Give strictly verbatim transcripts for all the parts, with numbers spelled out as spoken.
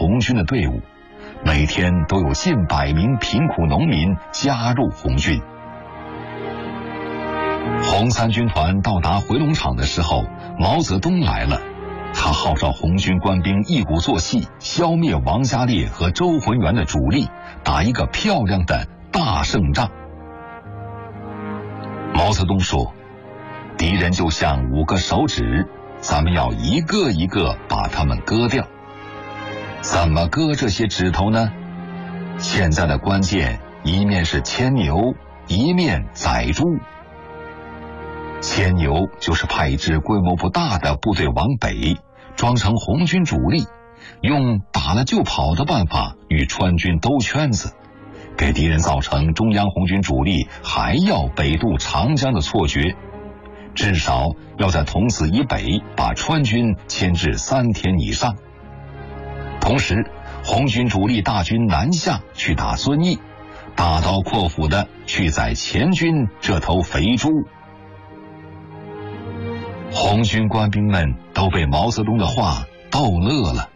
红军的队伍，每天都有近百名贫苦农民加入红军。红三军团到达回龙场的时候，毛泽东来了，他号召红军官兵一鼓作气，消灭王家烈和周浑元的主力，打一个漂亮的大胜仗。毛泽东说，敌人就像五个手指，咱们要一个一个把它们割掉。怎么割这些指头呢？现在的关键，一面是牵牛，一面宰猪。牵牛就是派一支规模不大的部队往北，装成红军主力，用打了就跑的办法与川军兜圈子，给敌人造成中央红军主力还要北渡长江的错觉，至少要在桐梓以北把川军牵制三天以上。同时，红军主力大军南下去打遵义，大刀阔斧的去宰黔军这头肥猪。红军官兵们都被毛泽东的话逗乐了。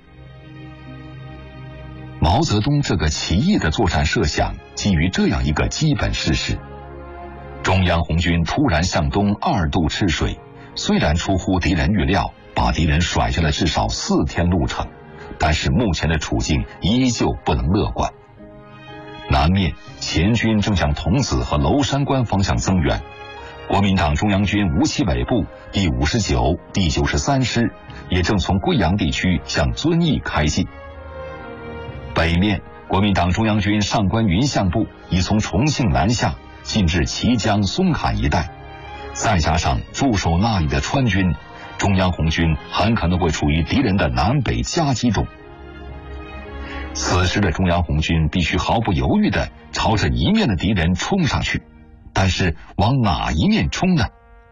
毛泽东这个奇异的作战设想基于这样一个基本事实：中央红军突然向东二渡赤水，虽然出乎敌人预料，把敌人甩下了至少四天路程，但是目前的处境依旧不能乐观。南面黔军正向桐梓和娄山关方向增援，国民党中央军吴七伪部第五十九、第九十三师也正从贵阳地区向遵义开进。北面，国民党中央军上官云相部已从重庆南下，进至綦江松坎一带，再加上驻守那里的川军，中央红军很可能会处于敌人的南北夹击中。此时的中央红军必须毫不犹豫地朝着一面的敌人冲上去，但是往哪一面冲呢？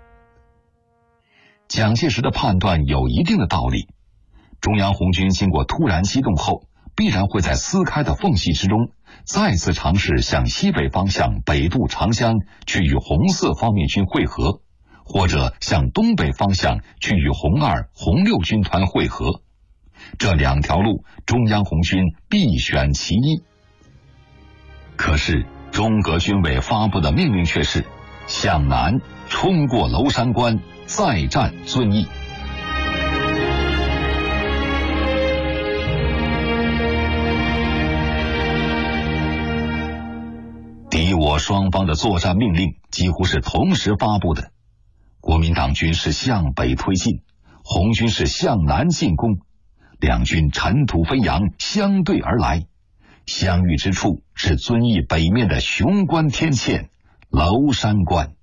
蒋介石的判断有一定的道理，中央红军经过突然机动后，必然会在撕开的缝隙之中再次尝试向西北方向北渡长江去与红四方面军会合，或者向东北方向去与红二、红六军团会合。这两条路，中央红军必选其一。可是中革军委发布的命令却是向南冲过娄山关，再战遵义。敌我双方的作战命令几乎是同时发布的，国民党军是向北推进，红军是向南进攻，两军尘土飞扬，相对而来，相遇之处是遵义北面的雄关天堑娄山关。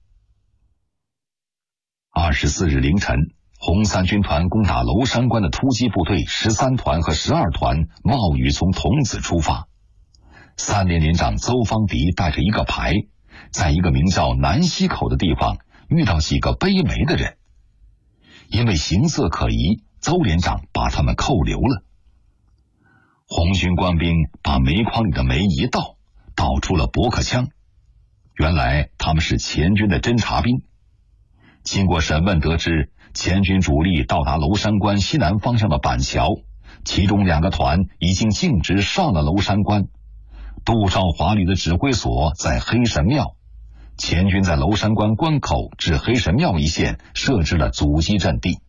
二十四日凌晨，红三军团攻打娄山关的突击部队十三团和十二团冒雨从桐梓出发。三连连长邹方迪带着一个排，在一个名叫南溪口的地方遇到几个背煤的人，因为形色可疑，邹连长把他们扣留了。红军官兵把煤矿里的煤一倒，倒出了驳壳枪，原来他们是黔军的侦察兵。经过审问得知，黔军主力到达娄山关西南方向的板桥，其中两个团已经径直上了娄山关。杜兆华旅的指挥所在黑神庙，黔军在娄山关关口至黑神庙一线设置了阻击阵地。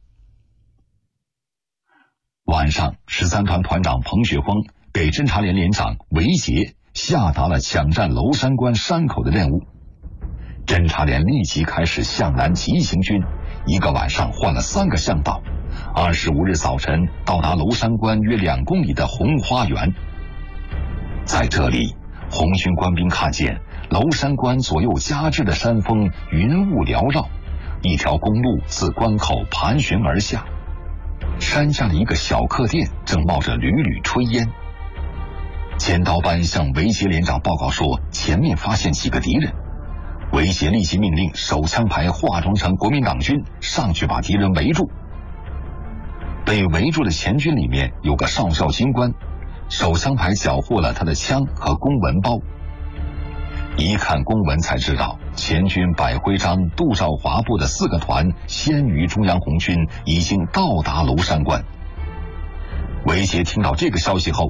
晚上，十三团团长彭雪枫给侦察连连长韦杰下达了抢占娄山关山口的任务。侦察连立即开始向南急行军，一个晚上换了三个向导，二十五日早晨到达娄山关约两公里的红花园。在这里，红军官兵看见娄山关左右夹峙的山峰云雾缭绕，一条公路自关口盘旋而下，山下的一个小客店正冒着缕缕炊烟。尖刀班向韦杰连长报告说，前面发现几个敌人。韦杰立即命令手枪排化妆成国民党军上去把敌人围住。被围住的黔军里面有个少校军官，手枪排缴获了他的枪和公文包。一看公文才知道，黔军百徽章杜兆华部的四个团先于中央红军已经到达娄山关。韦杰听到这个消息后，